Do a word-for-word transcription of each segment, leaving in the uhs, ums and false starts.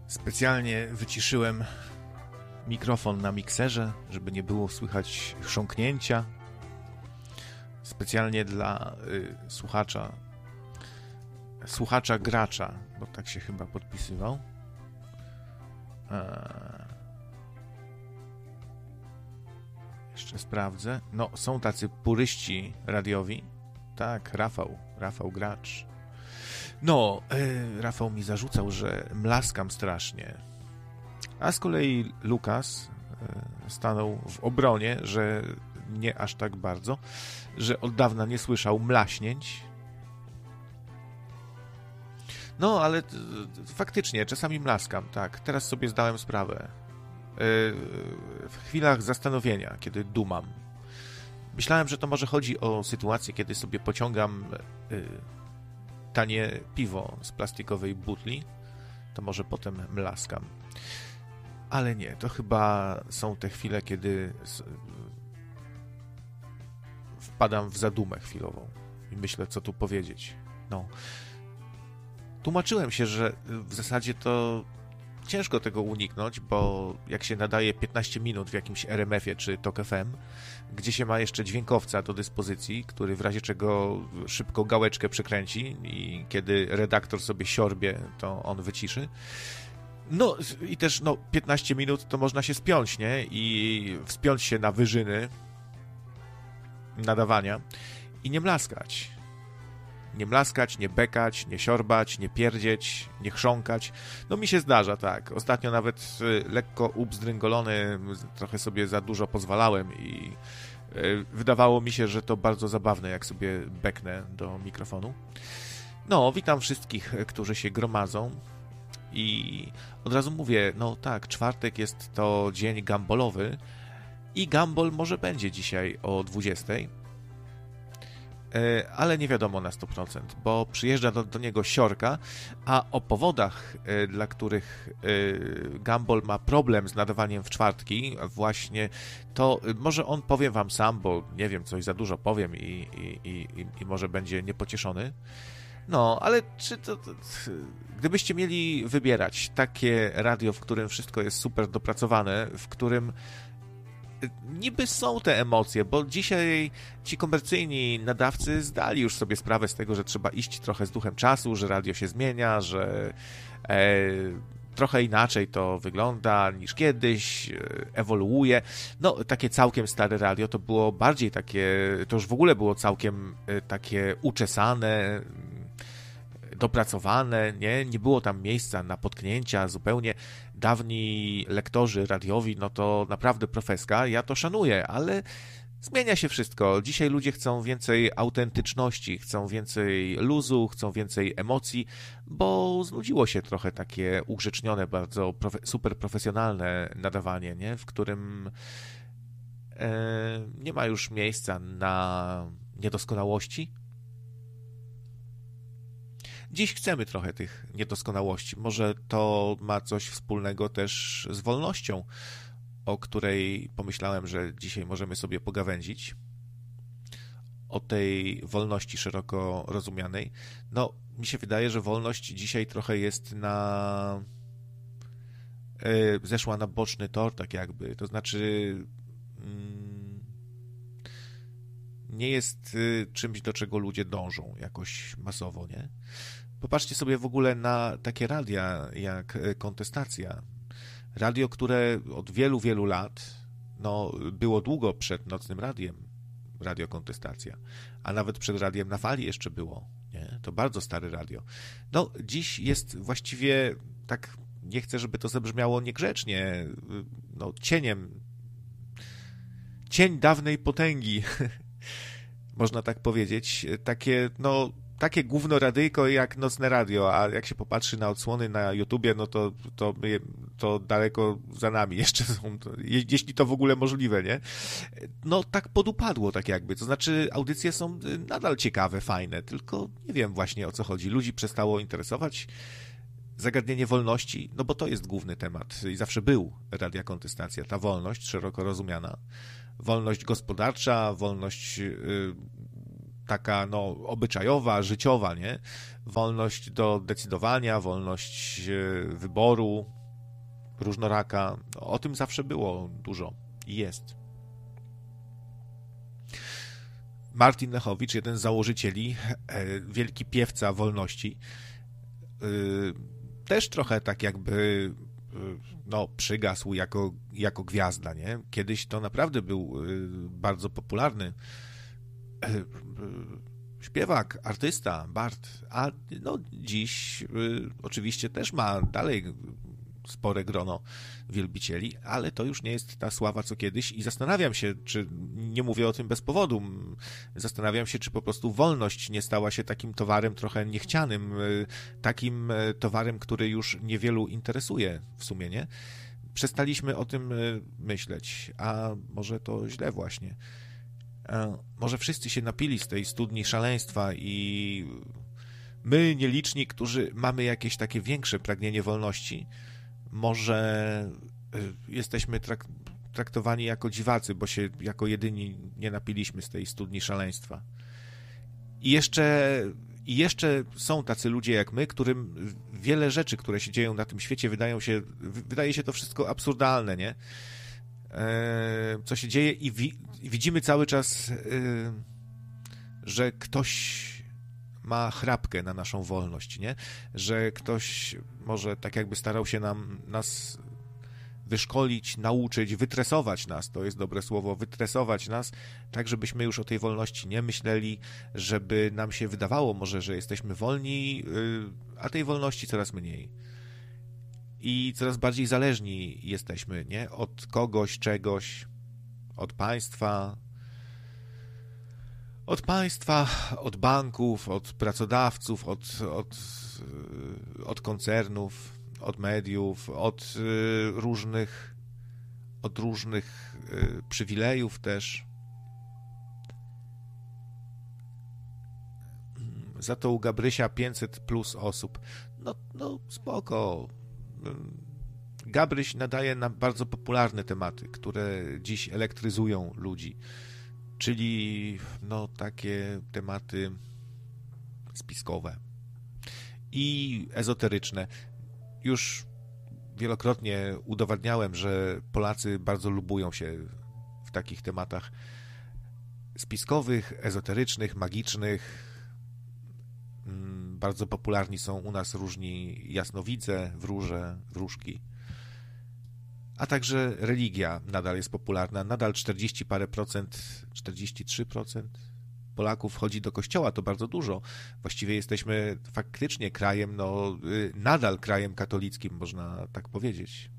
Specjalnie wyciszyłem mikrofon na mikserze, żeby nie było słychać chrząknięcia. Specjalnie dla y, słuchacza, słuchacza gracza, bo tak się chyba podpisywał. Eee. Jeszcze sprawdzę. No, są tacy puryści radiowi. Tak, Rafał, Rafał Gracz. No, y, Rafał mi zarzucał, że mlaskam strasznie. A z kolei Lukas y, stanął w obronie, że nie aż tak bardzo, że od dawna nie słyszał mlaśnięć. No, ale y, faktycznie, czasami mlaskam, tak. Teraz sobie zdałem sprawę. Y, w chwilach zastanowienia, kiedy dumam. Myślałem, że to może chodzi o sytuację, kiedy sobie pociągam y, tanie piwo z plastikowej butli, to może potem mlaskam. Ale nie, to chyba są te chwile, kiedy wpadam w zadumę chwilową i myślę, co tu powiedzieć. No. Tłumaczyłem się, że w zasadzie to ciężko tego uniknąć, bo jak się nadaje piętnaście minut w jakimś R M F-ie czy Tok F M, gdzie się ma jeszcze dźwiękowca do dyspozycji, który w razie czego szybko gałeczkę przekręci i kiedy redaktor sobie siorbie, to on wyciszy. No i też no, piętnaście minut to można się spiąć, nie? I wspiąć się na wyżyny nadawania i nie mlaskać. Nie mlaskać, nie bekać, nie siorbać, nie pierdzieć, nie chrząkać. No mi się zdarza, tak. Ostatnio nawet y, lekko ubzdryngolony, trochę sobie za dużo pozwalałem i y, wydawało mi się, że to bardzo zabawne, jak sobie beknę do mikrofonu. No, witam wszystkich, którzy się gromadzą i od razu mówię, no tak, czwartek jest to dzień gambolowy i gambol może będzie dzisiaj o dwudziestej. Ale nie wiadomo na sto procent, bo przyjeżdża do, do niego siorka, a o powodach, dla których Gumball ma problem z nadawaniem w czwartki, właśnie to może on powie wam sam, bo nie wiem, coś za dużo powiem i, i, i, i może będzie niepocieszony. No, ale czy to, to, gdybyście mieli wybierać takie radio, w którym wszystko jest super dopracowane, w którym niby są te emocje, bo dzisiaj ci komercyjni nadawcy zdali już sobie sprawę z tego, że trzeba iść trochę z duchem czasu, że radio się zmienia, że e, trochę inaczej to wygląda niż kiedyś, e, ewoluuje. No, takie całkiem stare radio to było bardziej takie, to już w ogóle było całkiem e, takie uczesane, dopracowane, nie? Nie było tam miejsca na potknięcia zupełnie. Dawni lektorzy radiowi, no to naprawdę profeska, ja to szanuję, ale zmienia się wszystko. Dzisiaj ludzie chcą więcej autentyczności, chcą więcej luzu, chcą więcej emocji, bo znudziło się trochę takie ugrzecznione, bardzo profe- super profesjonalne nadawanie, nie? W którym e, nie ma już miejsca na niedoskonałości. Dziś chcemy trochę tych niedoskonałości. Może to ma coś wspólnego też z wolnością, o której pomyślałem, że dzisiaj możemy sobie pogawędzić. O tej wolności szeroko rozumianej. No, mi się wydaje, że wolność dzisiaj trochę jest na... Yy, zeszła na boczny tor, tak jakby. To znaczy... Yy, nie jest yy, czymś, do czego ludzie dążą jakoś masowo, nie? Popatrzcie sobie w ogóle na takie radia jak Kontestacja. Radio, które od wielu, wielu lat no, było długo przed Nocnym Radiem, Radio Kontestacja, a nawet przed Radiem na Fali jeszcze było. Nie? To bardzo stare radio. No, dziś jest właściwie tak, nie chcę, żeby to zabrzmiało niegrzecznie, no, cieniem, cień dawnej potęgi, można tak powiedzieć. Takie, no, takie gówno radyjko jak Nocne Radio, a jak się popatrzy na odsłony na YouTubie, no to, to, to daleko za nami jeszcze są, to, jeśli to w ogóle możliwe, nie? No tak podupadło tak jakby, to znaczy audycje są nadal ciekawe, fajne, tylko nie wiem właśnie o co chodzi. Ludzi przestało interesować zagadnienie wolności, no bo to jest główny temat i zawsze był Radia Kontestacja, ta wolność szeroko rozumiana. Wolność gospodarcza, wolność... Yy, taka no, obyczajowa, życiowa, nie? Wolność do decydowania, wolność wyboru, różnoraka. O tym zawsze było dużo i jest. Martin Lechowicz, jeden z założycieli, wielki piewca wolności, też trochę tak jakby no, przygasł jako, jako gwiazda, nie? Kiedyś to naprawdę był bardzo popularny śpiewak, artysta, Bart, a no, dziś oczywiście też ma dalej spore grono wielbicieli, ale to już nie jest ta sława co kiedyś i zastanawiam się, czy nie mówię o tym bez powodu, zastanawiam się, czy po prostu wolność nie stała się takim towarem trochę niechcianym, takim towarem, który już niewielu interesuje w sumie, nie? Przestaliśmy o tym myśleć, a może to źle właśnie. Może wszyscy się napili z tej studni szaleństwa i my, nieliczni, którzy mamy jakieś takie większe pragnienie wolności, może jesteśmy trak traktowani jako dziwacy, bo się jako jedyni nie napiliśmy z tej studni szaleństwa. I jeszcze, i jeszcze są tacy ludzie jak my, którym wiele rzeczy, które się dzieją na tym świecie, wydają się, wydaje się to wszystko absurdalne, nie? Co się dzieje i wi widzimy cały czas, że ktoś ma chrapkę na naszą wolność, nie? Że ktoś może tak jakby starał się nam, nas wyszkolić, nauczyć, wytresować nas, to jest dobre słowo, wytresować nas, tak żebyśmy już o tej wolności nie myśleli, żeby nam się wydawało może, że jesteśmy wolni, a tej wolności coraz mniej. I coraz bardziej zależni jesteśmy, nie? Od kogoś, czegoś, od państwa, od państwa, od banków, od pracodawców, od, od, od koncernów, od mediów, od różnych, od różnych przywilejów też. Za to u Gabrysia pięćset plus osób. No, no spoko. Gabryś nadaje nam bardzo popularne tematy, które dziś elektryzują ludzi. Czyli no takie tematy spiskowe i ezoteryczne. Już wielokrotnie udowadniałem, że Polacy bardzo lubują się w takich tematach spiskowych, ezoterycznych, magicznych. Bardzo popularni są u nas różni jasnowidze, wróże, wróżki. A także religia nadal jest popularna. Nadal czterdzieści parę procent, czterdzieści trzy procent Polaków chodzi do kościoła, to bardzo dużo. Właściwie jesteśmy faktycznie krajem, no nadal krajem katolickim, można tak powiedzieć.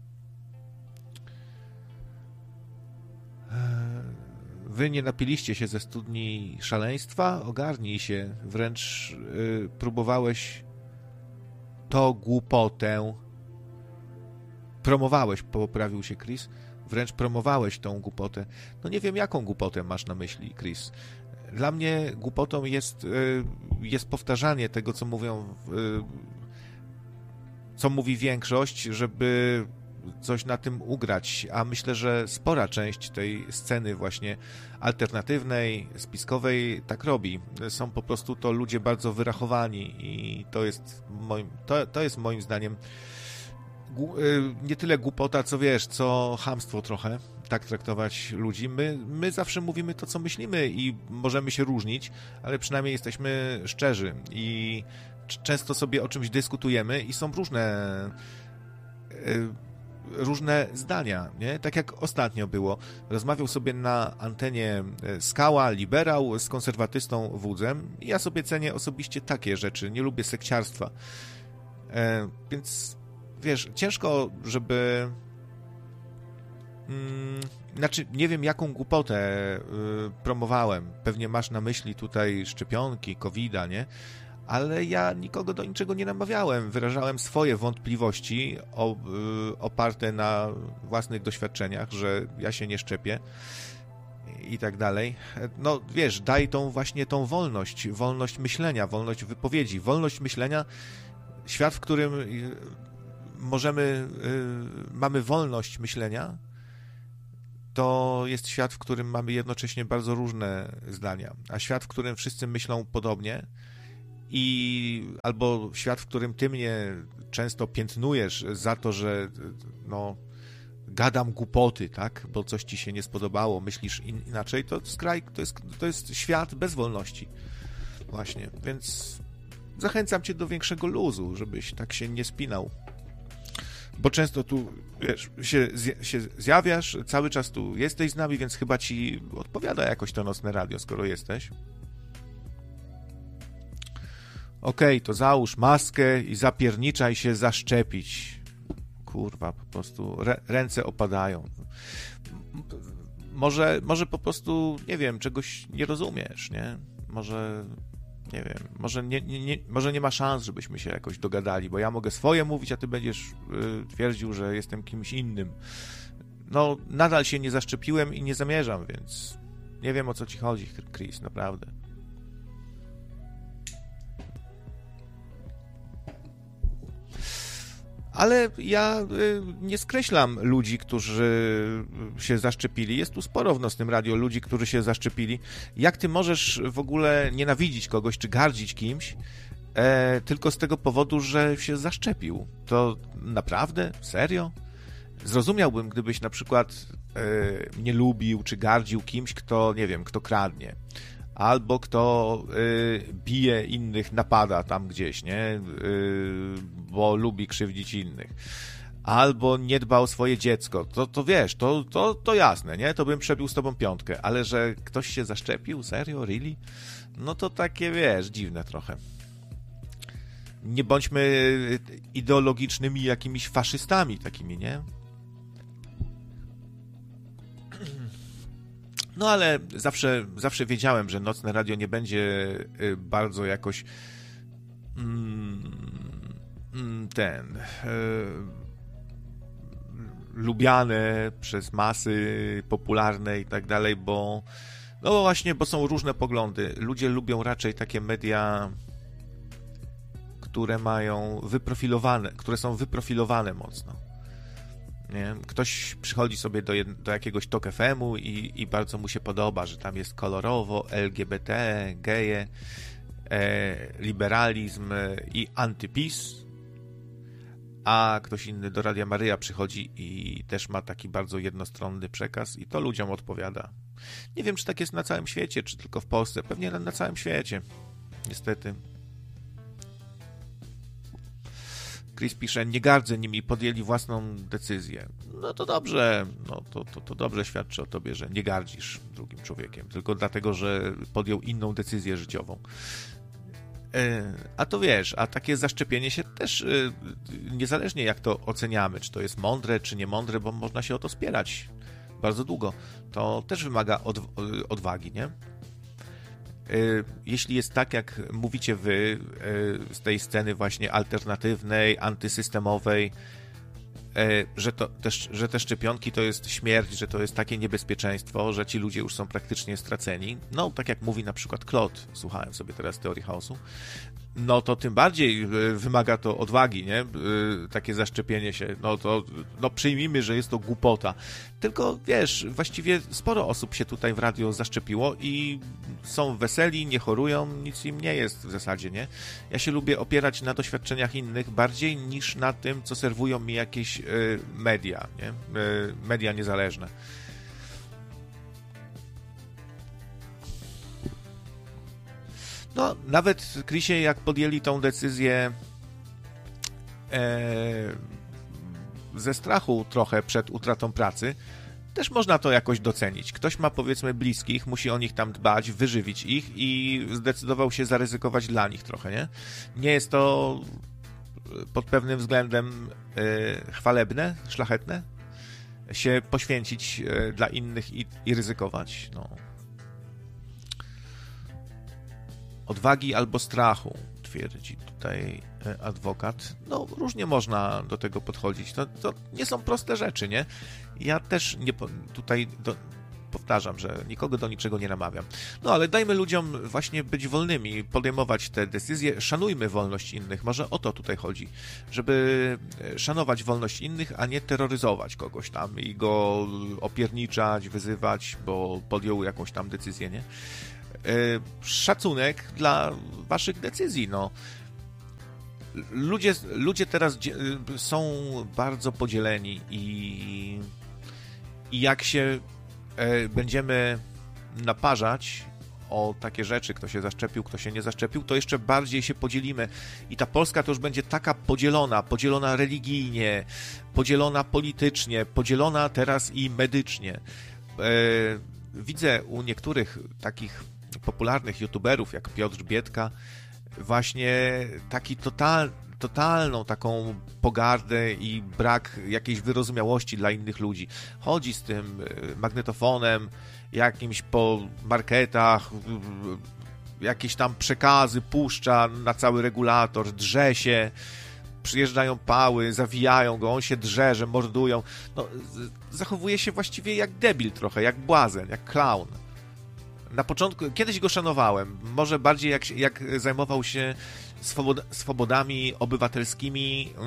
Wy nie napiliście się ze studni szaleństwa? Ogarnij się. Wręcz yy, próbowałeś to głupotę. Promowałeś, poprawił się Chris. Wręcz promowałeś tą głupotę. No nie wiem, jaką głupotę masz na myśli, Chris. Dla mnie głupotą jest, yy, jest powtarzanie tego, co mówią, yy, co mówi większość, żeby coś na tym ugrać, a myślę, że spora część tej sceny właśnie alternatywnej, spiskowej tak robi. Są po prostu to ludzie bardzo wyrachowani i to jest moim, to, to jest moim zdaniem nie tyle głupota, co wiesz, co chamstwo trochę, tak traktować ludzi. My, my zawsze mówimy to, co myślimy i możemy się różnić, ale przynajmniej jesteśmy szczerzy i często sobie o czymś dyskutujemy i są różne różne zdania, nie? Tak jak ostatnio było. Rozmawiał sobie na antenie Skała, liberał z konserwatystą Wódzem i ja sobie cenię osobiście takie rzeczy. Nie lubię sekciarstwa. E, więc wiesz, ciężko, żeby mm, znaczy, nie wiem, jaką głupotę y, promowałem. Pewnie masz na myśli tutaj szczepionki, kowida, nie? Ale ja nikogo do niczego nie namawiałem. Wyrażałem swoje wątpliwości o, y, oparte na własnych doświadczeniach, że ja się nie szczepię i tak dalej. No wiesz, daj tą właśnie tą wolność, wolność myślenia, wolność wypowiedzi, wolność myślenia, świat, w którym y, możemy, y, mamy wolność myślenia, to jest świat, w którym mamy jednocześnie bardzo różne zdania, a świat, w którym wszyscy myślą podobnie i albo świat, w którym ty mnie często piętnujesz za to, że no gadam głupoty, tak, bo coś ci się nie spodobało, myślisz in, inaczej, to skraj, to jest, to jest świat bez wolności. Właśnie, więc zachęcam cię do większego luzu, żebyś tak się nie spinał. Bo często tu, wiesz, się, się zjawiasz, cały czas tu jesteś z nami, więc chyba ci odpowiada jakoś to nocne radio, skoro jesteś. Okej, okay, to załóż maskę i zapierniczaj się zaszczepić. Kurwa, po prostu rę, ręce opadają. Może, może po prostu, nie wiem, czegoś nie rozumiesz, nie? Może, nie wiem, może nie, nie, nie, może nie ma szans, żebyśmy się jakoś dogadali, bo ja mogę swoje mówić, a ty będziesz y, twierdził, że jestem kimś innym. No, nadal się nie zaszczepiłem i nie zamierzam, więc nie wiem, o co ci chodzi, Chris, naprawdę. Ale ja nie skreślam ludzi, którzy się zaszczepili. Jest tu sporo w Nocnym Radio ludzi, którzy się zaszczepili. Jak ty możesz w ogóle nienawidzić kogoś, czy gardzić kimś, e, tylko z tego powodu, że się zaszczepił? To naprawdę? Serio? Zrozumiałbym, gdybyś na przykład e, nie lubił, czy gardził kimś, kto, nie wiem, kto kradnie. Albo kto y, bije innych, napada tam gdzieś, nie? Y, bo lubi krzywdzić innych. Albo nie dba o swoje dziecko. To, to wiesz, to, to, to jasne, nie? To bym przebił z tobą piątkę. Ale że ktoś się zaszczepił? Serio? Really? No to takie, wiesz, dziwne trochę. Nie bądźmy ideologicznymi jakimiś faszystami takimi, nie? No ale zawsze, zawsze wiedziałem, że Nocne Radio nie będzie bardzo jakoś mm, ten e, lubiane przez masy, popularne i tak dalej, bo no właśnie, bo są różne poglądy. Ludzie lubią raczej takie media, które mają wyprofilowane, które są wyprofilowane mocno. Nie? Ktoś przychodzi sobie do, jed... do jakiegoś Tok F M-u i, i bardzo mu się podoba, że tam jest kolorowo, L G B T, geje, e, liberalizm i antypis, a ktoś inny do Radia Maryja przychodzi i też ma taki bardzo jednostronny przekaz i to ludziom odpowiada. Nie wiem, czy tak jest na całym świecie, czy tylko w Polsce. Pewnie na, na całym świecie. Niestety. Chris pisze, nie gardzę nimi, podjęli własną decyzję. No to dobrze, no to, to, to dobrze świadczy o tobie, że nie gardzisz drugim człowiekiem, tylko dlatego, że podjął inną decyzję życiową. A to wiesz, a takie zaszczepienie się też, niezależnie jak to oceniamy, czy to jest mądre, czy nie mądre, bo można się o to spierać bardzo długo, to też wymaga od, odwagi, nie? Jeśli jest tak, jak mówicie wy z tej sceny właśnie alternatywnej, antysystemowej, że, to, też, że te szczepionki to jest śmierć, że to jest takie niebezpieczeństwo, że ci ludzie już są praktycznie straceni, no tak jak mówi na przykład Claude, słuchałem sobie teraz teorii chaosu, no to tym bardziej wymaga to odwagi, nie? Takie zaszczepienie się, no to no przyjmijmy, że jest to głupota. Tylko wiesz, właściwie sporo osób się tutaj w radio zaszczepiło i są weseli, nie chorują, nic im nie jest w zasadzie, nie? Ja się lubię opierać na doświadczeniach innych bardziej niż na tym, co serwują mi jakieś y, media, nie? Y, media niezależne. No, nawet Chrisie, jak podjęli tą decyzję e, ze strachu trochę przed utratą pracy, też można to jakoś docenić. Ktoś ma, powiedzmy, bliskich, musi o nich tam dbać, wyżywić ich i zdecydował się zaryzykować dla nich trochę, nie? Nie jest to pod pewnym względem e, chwalebne, szlachetne, się poświęcić e, dla innych i, i ryzykować, no. Odwagi albo strachu, twierdzi tutaj adwokat. No, różnie można do tego podchodzić. To, to nie są proste rzeczy, nie? Ja też nie tutaj do, powtarzam, że nikogo do niczego nie namawiam. No, ale dajmy ludziom właśnie być wolnymi, podejmować te decyzje, szanujmy wolność innych. Może o to tutaj chodzi, żeby szanować wolność innych, a nie terroryzować kogoś tam i go opierniczać, wyzywać, bo podjął jakąś tam decyzję, nie? szacunek dla waszych decyzji, no. Ludzie, ludzie teraz są bardzo podzieleni i, i jak się będziemy naparzać o takie rzeczy, kto się zaszczepił, kto się nie zaszczepił, to jeszcze bardziej się podzielimy. I ta Polska to już będzie taka podzielona, podzielona religijnie, podzielona politycznie, podzielona teraz i medycznie. Widzę u niektórych takich popularnych youtuberów, jak Piotr Biedka, właśnie taki total, totalną taką pogardę i brak jakiejś wyrozumiałości dla innych ludzi. Chodzi z tym magnetofonem, jakimś po marketach, jakieś tam przekazy puszcza na cały regulator, drze się, przyjeżdżają pały, zawijają go, on się drze, że mordują. No, zachowuje się właściwie jak debil trochę, jak błazen, jak klaun. Na początku, kiedyś go szanowałem, może bardziej jak, jak zajmował się swobod, swobodami obywatelskimi yy,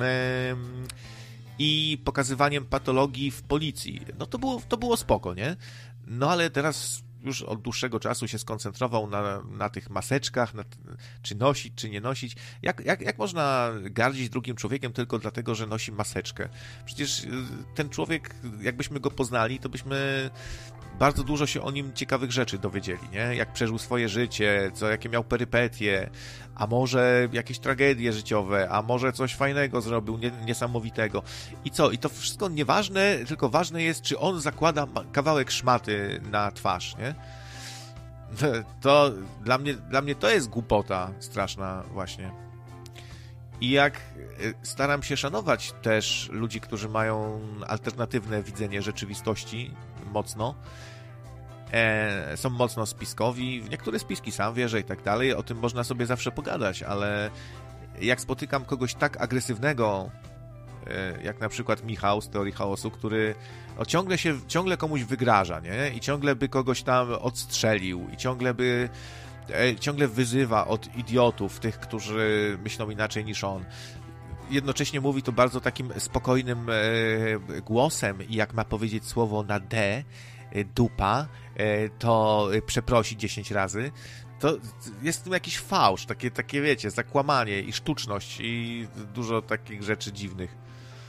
i pokazywaniem patologii w policji. No to było, to było spoko, nie? No ale teraz już od dłuższego czasu się skoncentrował na, na tych maseczkach, na, czy nosić, czy nie nosić. Jak, jak, jak można gardzić drugim człowiekiem tylko dlatego, że nosi maseczkę? Przecież ten człowiek, jakbyśmy go poznali, to byśmy bardzo dużo się o nim ciekawych rzeczy dowiedzieli, nie? Jak przeżył swoje życie, co, jakie miał perypetie, a może jakieś tragedie życiowe, a może coś fajnego zrobił, nie, niesamowitego. I co? I to wszystko nieważne, tylko ważne jest, czy on zakłada kawałek szmaty na twarz, nie? To dla mnie, dla mnie to jest głupota straszna właśnie. I jak staram się szanować też ludzi, którzy mają alternatywne widzenie rzeczywistości mocno, e, są mocno spiskowi, w niektóre spiski sam wierzę i tak dalej, o tym można sobie zawsze pogadać, ale jak spotykam kogoś tak agresywnego, e, jak na przykład Michał z Teorii Chaosu, który o, ciągle się, ciągle komuś wygraża, nie? I ciągle by kogoś tam odstrzelił i ciągle by ciągle wyzywa od idiotów, tych, którzy myślą inaczej niż on. Jednocześnie mówi to bardzo takim spokojnym e, głosem i jak ma powiedzieć słowo na D, e, dupa, e, to przeprosi dziesięć razy. To jest tu jakiś fałsz, takie, takie wiecie, zakłamanie i sztuczność i dużo takich rzeczy dziwnych.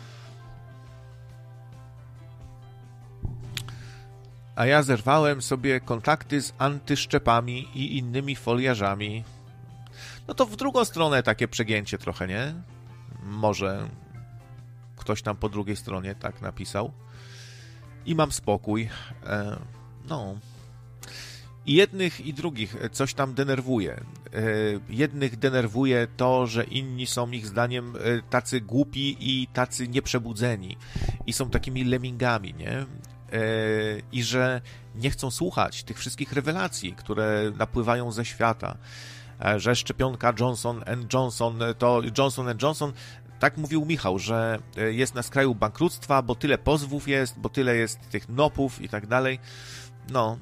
A ja zerwałem sobie kontakty z antyszczepami i innymi foliarzami. No to w drugą stronę takie przegięcie trochę, nie? Może ktoś tam po drugiej stronie tak napisał. I mam spokój. E, no. I jednych i drugich coś tam denerwuje. E, jednych denerwuje to, że inni są ich zdaniem tacy głupi i tacy nieprzebudzeni. I są takimi lemmingami, nie? I że nie chcą słuchać tych wszystkich rewelacji, które napływają ze świata, że szczepionka Johnson and Johnson to Johnson and Johnson, tak mówił Michał, że jest na skraju bankructwa, bo tyle pozwów jest, bo tyle jest tych nopów i tak dalej. No,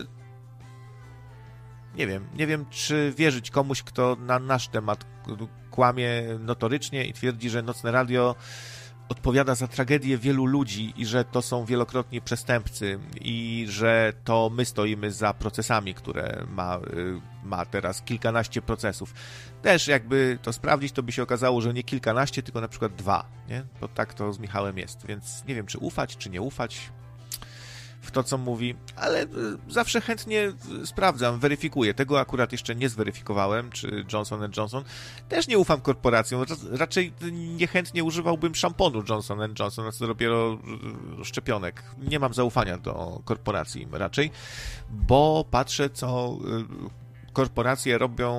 nie wiem, nie wiem, czy wierzyć komuś, kto na nasz temat kłamie notorycznie i twierdzi, że Nocne Radio odpowiada za tragedię wielu ludzi i że to są wielokrotnie przestępcy i że to my stoimy za procesami, które ma, ma teraz kilkanaście procesów. Też jakby to sprawdzić, to by się okazało, że nie kilkanaście, tylko na przykład dwa, nie? Bo tak to z Michałem jest, więc nie wiem, czy ufać, czy nie ufać w to, co mówi, ale zawsze chętnie sprawdzam, weryfikuję. Tego akurat jeszcze nie zweryfikowałem, czy Johnson and Johnson. Też nie ufam korporacjom, raczej niechętnie używałbym szamponu Johnson and Johnson, a co dopiero szczepionek. Nie mam zaufania do korporacji raczej, bo patrzę, co korporacje robią,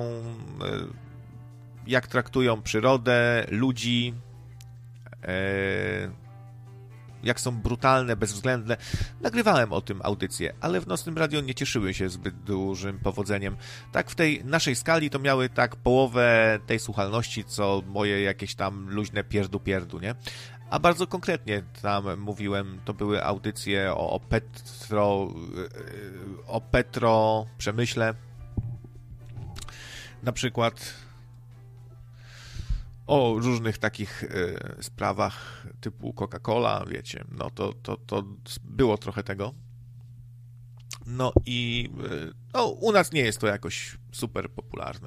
jak traktują przyrodę, ludzi, jak są brutalne, bezwzględne. Nagrywałem o tym audycję, ale w Nocnym Radio nie cieszyły się zbyt dużym powodzeniem. Tak w tej naszej skali to miały tak połowę tej słuchalności, co moje jakieś tam luźne pierdu-pierdu, nie? A bardzo konkretnie tam mówiłem, to były audycje o, o Petro, o Petro Przemyśle, na przykład o różnych takich y, sprawach typu Coca-Cola, wiecie, no to, to, to było trochę tego. No i no, u nas nie jest to jakoś super popularne.